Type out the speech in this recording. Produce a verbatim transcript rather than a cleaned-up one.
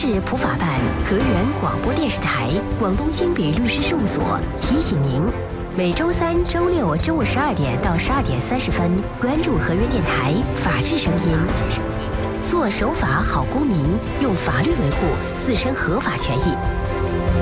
市普法办河源广播电视台广东金比律师事务所提醒您，每周三、周六中午十二点到十二点三十分，关注河源电台法治声音，做守法好公民，用法律维护自身合法权益。